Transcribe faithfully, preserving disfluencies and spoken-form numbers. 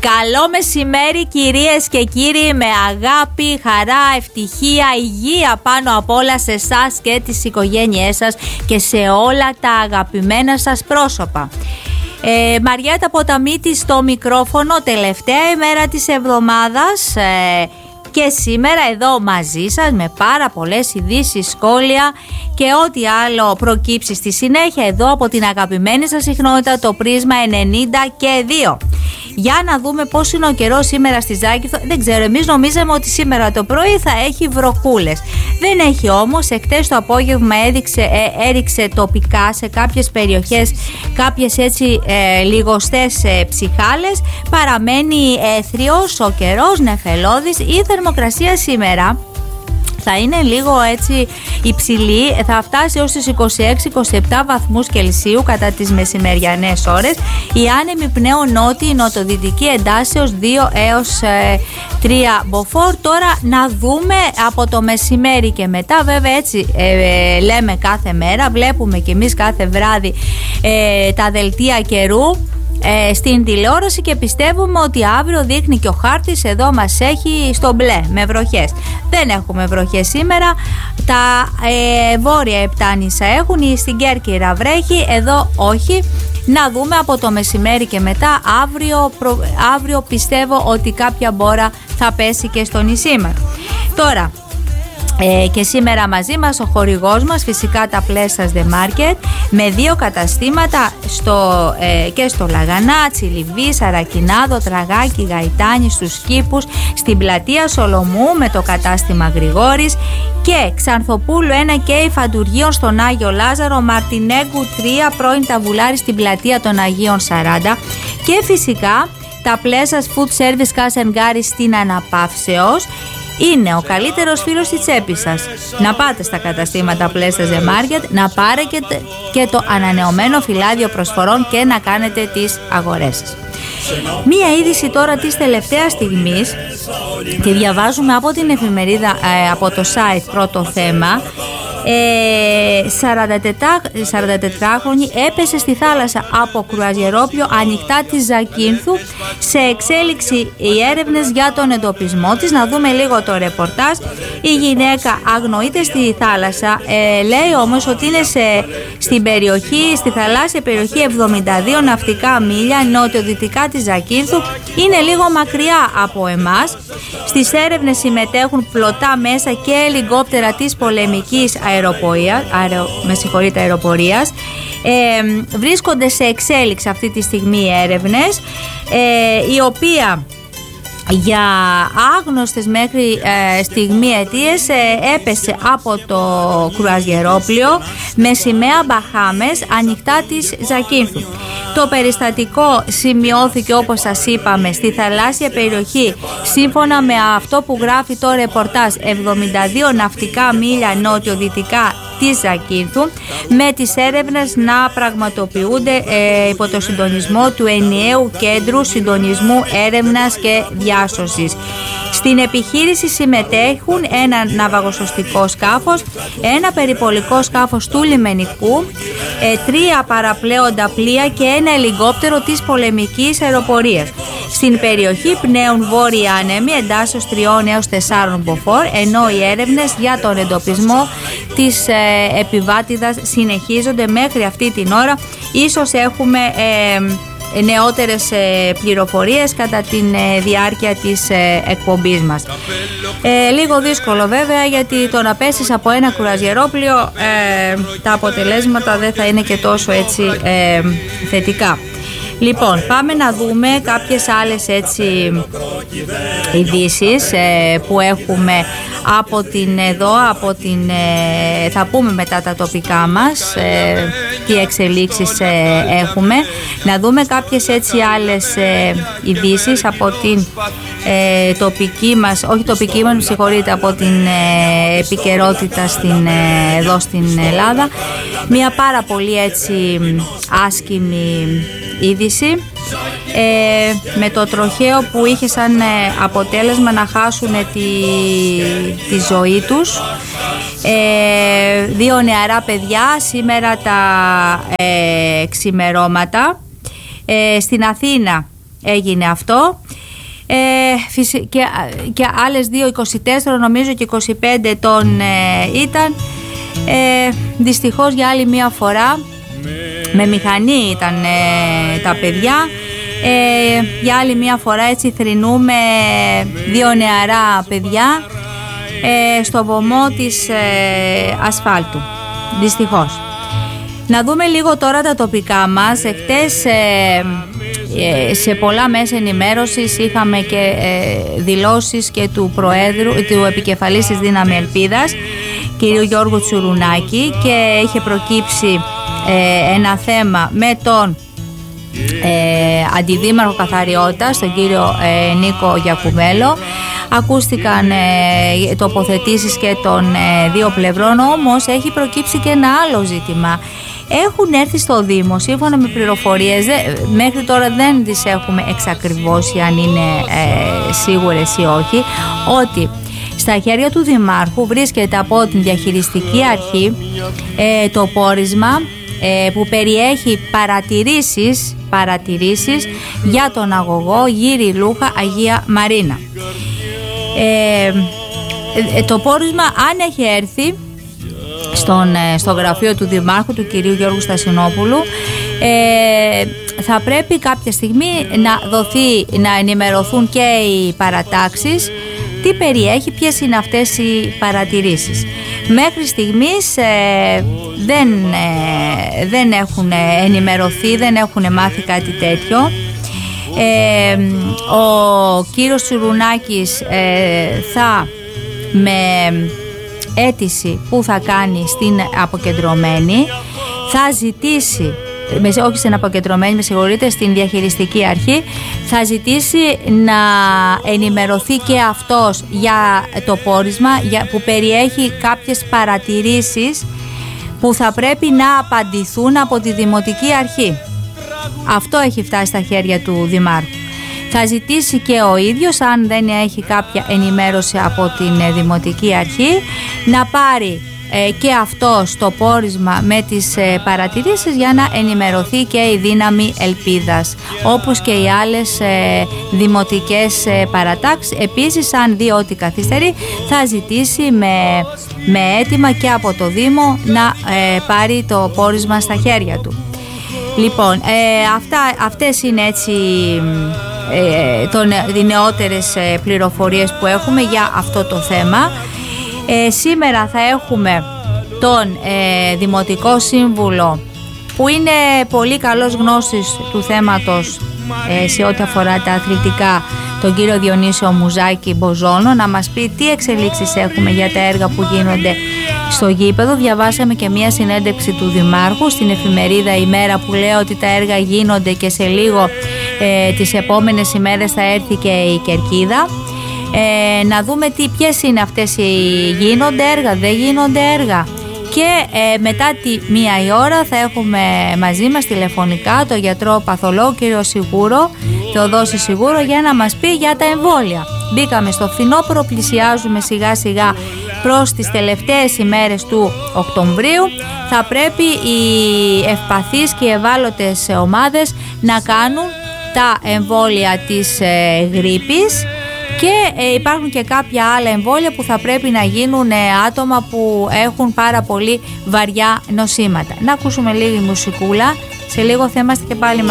Καλό μεσημέρι κυρίες και κύριοι, με αγάπη, χαρά, ευτυχία, υγεία πάνω απ' όλα σε εσάς και τις οικογένειές σας και σε όλα τα αγαπημένα σας πρόσωπα. Ε, Μαριέτα Ποταμίτη στο μικρόφωνο, τελευταία ημέρα της εβδομάδας ε, και σήμερα εδώ μαζί σας με πάρα πολλές ειδήσεις, σχόλια και ό,τι άλλο προκύψει στη συνέχεια εδώ από την αγαπημένη σας συχνότητα, το Πρίσμα ενενήντα και δύο. Για να δούμε πώς είναι ο καιρός σήμερα στη Ζάκυνθο. Δεν ξέρω, εμείς νομίζαμε ότι σήμερα το πρωί θα έχει βροχούλες. Δεν έχει όμως. Εχθές το απόγευμα έδειξε, ε, έριξε τοπικά σε κάποιες περιοχές κάποιες έτσι ε, λιγοστές ε, ψυχάλες. Παραμένει έθριος ο καιρός, νεφελώδης. Η θερμοκρασία σήμερα θα είναι λίγο έτσι υψηλή, θα φτάσει ως τις είκοσι έξι είκοσι επτά βαθμούς Κελσίου κατά τις μεσημεριανές ώρες. Η άνεμη πνέων νότιη νοτοδυτική εντάσεως δύο έως τρία μποφόρ. Τώρα να δούμε από το μεσημέρι και μετά, βέβαια έτσι ε, λέμε κάθε μέρα, βλέπουμε και εμείς κάθε βράδυ ε, τα δελτία καιρού Ε, στην τηλεόραση και πιστεύουμε ότι αύριο δείχνει και ο χάρτης εδώ μας έχει στο μπλε με βροχές. Δεν έχουμε βροχές σήμερα. Τα ε, βόρεια Επτάνησα έχουν, στην Κέρκυρα βρέχει, εδώ όχι. Να δούμε από το μεσημέρι και μετά. Αύριο, προ, αύριο πιστεύω ότι κάποια μπόρα θα πέσει και στο νησί μας. Τώρα Ε, και σήμερα μαζί μας ο χορηγός μας, φυσικά τα Plessas The Market, με δύο καταστήματα στο, ε, και στο Λαγανά, Τσιλιβί, Σαρακινάδο, Τραγάκι, Γαϊτάνη, στους Κήπους, στην πλατεία Σολομού με το κατάστημα Γρηγόρης και Ξανθοπούλου ένα και Υφαντουργείων στον Άγιο Λάζαρο, Μαρτινέγκου τρία, πρώην Ταβουλάρη στην πλατεία των Αγίων σαράντα και φυσικά τα Plessas Food Service Κασενγκάρη στην Αναπαύσεως. Είναι ο καλύτερος φίλος της τσέπης σας. Να πάτε στα καταστήματα Plessas The Market, να πάρετε και το ανανεωμένο φυλάδιο προσφορών και να κάνετε τις αγορές σας. Μία είδηση τώρα της τελευταίας στιγμής, τη διαβάζουμε από την εφημερίδα, ε, από το site Πρώτο Θέμα. Ε, σαραντατετράχρονη έπεσε στη θάλασσα από κρουαζιερόπλιο ανοιχτά της Ζακύνθου. Σε εξέλιξη οι έρευνες για τον εντοπισμό της. Να δούμε λίγο το ρεπορτάζ. Η γυναίκα αγνοείται στη θάλασσα, ε, λέει όμως ότι είναι σε, στην περιοχή, στη θαλάσσια περιοχή εβδομήντα δύο ναυτικά μίλια νοτιοδυτικά της Ζακύνθου. Είναι λίγο μακριά από εμάς. Στις έρευνες συμμετέχουν πλωτά μέσα και ελικόπτερα της πολεμικής αεροπορίας, αερο, με συγχωρείτε, αεροπορίας. Ε, βρίσκονται σε εξέλιξη αυτή τη στιγμή οι έρευνες, ε, η οποία για άγνωστες μέχρι ε, στιγμή αιτίες ε, έπεσε από το κρουαζιερόπλιο με σημαία Μπαχάμες ανοιχτά της Ζακύνθου. Το περιστατικό σημειώθηκε, όπως σας είπαμε, στη θαλάσσια περιοχή, σύμφωνα με αυτό που γράφει το ρεπορτάζ, εβδομήντα δύο ναυτικά μίλια νότιο-δυτικά της Ζακύνθου, με τις έρευνες να πραγματοποιούνται ε, υπό το συντονισμό του ενιαίου κέντρου συντονισμού έρευνας και διάσωσης. Στην επιχείρηση συμμετέχουν ένα ναυαγοσωστικό σκάφος, ένα περιπολικό σκάφος του λιμενικού, ε, τρία παραπλέοντα πλοία και ένα ελικόπτερο της πολεμικής αεροπορίας. Στην περιοχή πνέουν βόρειοι άνεμοι εντάσσεως τριών έως τεσσάρων μποφόρ, ενώ οι έρευνες για τον εντοπισμό της ε, επιβάτηδας συνεχίζονται μέχρι αυτή την ώρα. Ίσως έχουμε ε, νεότερες ε, πληροφορίες κατά τη ε, διάρκεια της ε, εκπομπής μας. Ε, λίγο δύσκολο βέβαια, γιατί το να πέσεις από ένα κρουαζιερόπλιο ε, τα αποτελέσματα δεν θα είναι και τόσο έτσι ε, θετικά. Λοιπόν, πάμε να δούμε κάποιες άλλες έτσι ειδήσεις ε, που έχουμε από την εδώ, από την, ε, θα πούμε μετά τα τοπικά μας, ε, τι εξελίξεις ε, έχουμε. Να δούμε κάποιες έτσι άλλες ε, ειδήσεις από την ε, τοπική μας, όχι τοπική μας, συγχωρείτε, από την ε, επικαιρότητα στην, ε, εδώ στην Ελλάδα. Μια πάρα πολύ έτσι άσκημη είδηση, ε, με το τροχαίο που είχε σαν ε, αποτέλεσμα να χάσουν τη, τη ζωή τους. Ε, δύο νεαρά παιδιά σήμερα τα ε, ξημερώματα. Ε, στην Αθήνα έγινε αυτό. Ε, και, και άλλες δύο, είκοσι τέσσερα νομίζω και είκοσι πέντε ετών ε, ήταν. Ε, δυστυχώς για άλλη μία φορά με μηχανή ήταν ε, τα παιδιά. Ε, για άλλη μία φορά έτσι θρηνούμε δύο νεαρά παιδιά ε, στο βωμό της ε, ασφάλτου, δυστυχώς. Να δούμε λίγο τώρα τα τοπικά μας. Εχθές ε, ε, σε πολλά μέσα ενημέρωσης είχαμε και ε, δηλώσεις και του Προέδρου, του επικεφαλής της Δύναμη Ελπίδας, κ. Γιώργου Τσουρουνάκη, και είχε προκύψει ε, ένα θέμα με τον ε, Αντιδήμαρχο Καθαριότητας, τον κύριο ε, Νίκο Γιακουμέλο. Ακούστηκαν ε, τοποθετήσεις και των ε, δύο πλευρών, όμως έχει προκύψει και ένα άλλο ζήτημα. Έχουν έρθει στο Δήμο, σύμφωνα με πληροφορίες, δε, μέχρι τώρα δεν τις έχουμε εξακριβώσει αν είναι ε, σίγουρες ή όχι, ότι στα χέρια του Δημάρχου βρίσκεται από την διαχειριστική αρχή ε, το πόρισμα ε, που περιέχει παρατηρήσεις, παρατηρήσεις για τον αγωγό Γύρι Λούχα Αγία Μαρίνα. Ε, ε, το πόρισμα, αν έχει έρθει στον, στο γραφείο του Δημάρχου, του κυρίου Γιώργου Στασινόπουλου, ε, θα πρέπει κάποια στιγμή να δοθεί, να ενημερωθούν και οι παρατάξεις, τι περιέχει, ποιες είναι αυτές οι παρατηρήσεις. Μέχρι στιγμής ε, δεν, ε, δεν έχουν ενημερωθεί, δεν έχουν μάθει κάτι τέτοιο. Ε, ο κύριος Τσουρουνάκης ε, θα με αίτηση που θα κάνει στην αποκεντρωμένη θα ζητήσει, όχι στην αποκεντρωμένη, με συγχωρείτε, στην διαχειριστική αρχή, θα ζητήσει να ενημερωθεί και αυτός για το πόρισμα για, που περιέχει κάποιες παρατηρήσεις που θα πρέπει να απαντηθούν από τη Δημοτική Αρχή. Αυτό έχει φτάσει στα χέρια του Δημάρχου. Θα ζητήσει και ο ίδιος, αν δεν έχει κάποια ενημέρωση από την Δημοτική Αρχή, να πάρει ε, και αυτό το πόρισμα με τις ε, παρατηρήσεις για να ενημερωθεί και η Δύναμη Ελπίδας, όπως και οι άλλες ε, δημοτικές ε, παρατάξεις. Επίσης, αν δει ότι καθυστερεί, θα ζητήσει με, με αίτημα και από το Δήμο να ε, πάρει το πόρισμα στα χέρια του. Λοιπόν, ε, αυτά, αυτές είναι έτσι ε, τον, οι νεότερες ε, πληροφορίες που έχουμε για αυτό το θέμα. Ε, σήμερα θα έχουμε τον ε, Δημοτικό Σύμβουλο, που είναι πολύ καλός γνώστης του θέματος ε, σε ό,τι αφορά τα αθλητικά, τον κύριο Διονύσιο Μουζάκη Μποζόνο, να μας πει τι εξελίξεις έχουμε για τα έργα που γίνονται στο γήπεδο. Διαβάσαμε και μία συνέντευξη του Δημάρχου στην εφημερίδα Ημέρα, που λέει ότι τα έργα γίνονται και σε λίγο ε, τις επόμενες ημέρες θα έρθει και η κερκίδα. Ε, να δούμε τι, ποιες είναι αυτές οι γίνονται έργα, δεν γίνονται έργα. Και ε, μετά τη μία η ώρα θα έχουμε μαζί μας τηλεφωνικά τον γιατρό παθολόγο κύριο Σιγούρο, Θεοδόση Σιγούρο, για να μας πει για τα εμβόλια. Μπήκαμε στο φθινόπωρο, πλησιάζουμε σιγά σιγά προς τις τελευταίες ημέρες του Οκτωβρίου. Θα πρέπει οι ευπαθείς και οι ευάλωτες ομάδες να κάνουν τα εμβόλια της ε, γρίπης. Και ε, υπάρχουν και κάποια άλλα εμβόλια που θα πρέπει να γίνουν ε, άτομα που έχουν πάρα πολύ βαριά νοσήματα. Να ακούσουμε λίγη μουσικούλα. Σε λίγο θα είμαστε και πάλι